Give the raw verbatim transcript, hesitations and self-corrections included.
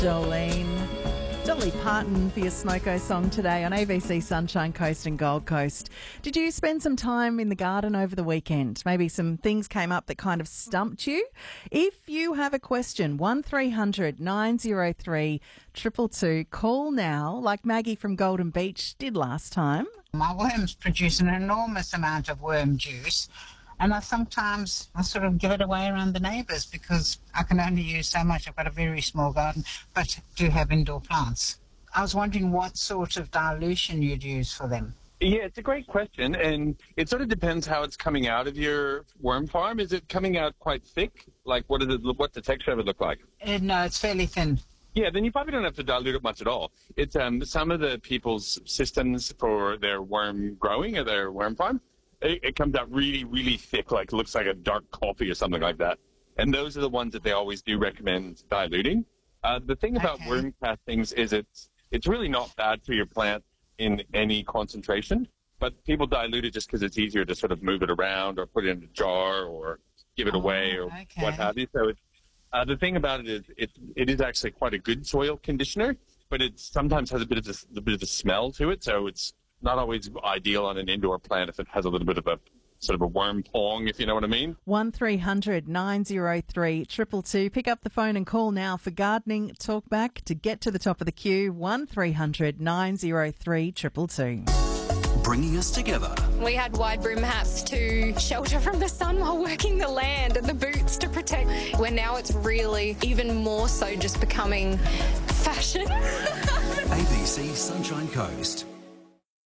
Jolene. Dolly Parton for your Smoko song today on A B C Sunshine Coast and Gold Coast. Did you spend some time in the garden over the weekend? Maybe some things came up that kind of stumped you? If you have a question, one three hundred nine oh three two two two. Call now, like Maggie from Golden Beach did last time. My worms produce an enormous amount of worm juice, and I sometimes I sort of give it away around the neighbours because I can only use so much. I've got a very small garden, but do have indoor plants. I was wondering what sort of dilution you'd use for them. Yeah, it's a great question, and it sort of depends how it's coming out of your worm farm. Is it coming out quite thick? Like, what does it look, what's the texture of it look like? Uh, no, it's fairly thin. Yeah, then you probably don't have to dilute it much at all. It's um, some of the people's systems for their worm growing or their worm farm, it, it comes out really, really thick, like looks like a dark coffee or something like that. And those are the ones that they always do recommend diluting. Uh, the thing about Okay. worm castings is it's it's really not bad for your plant in any concentration, but people dilute it just because it's easier to sort of move it around or put it in a jar or give it Oh, away or okay. what have you. So it's, uh, the thing about it is it it is actually quite a good soil conditioner, but it sometimes has a bit of a, a bit of a smell to it, so it's not always ideal on an indoor plant if it has a little bit of a sort of a worm pong, if you know what I mean. one three hundred nine oh three two two two. Pick up the phone and call now for gardening talkback to get to the top of the queue. one three hundred nine oh three two two two. Bringing us together. We had wide brim hats to shelter from the sun while working the land and the boots to protect. Where now it's really even more so just becoming fashion. A B C Sunshine Coast.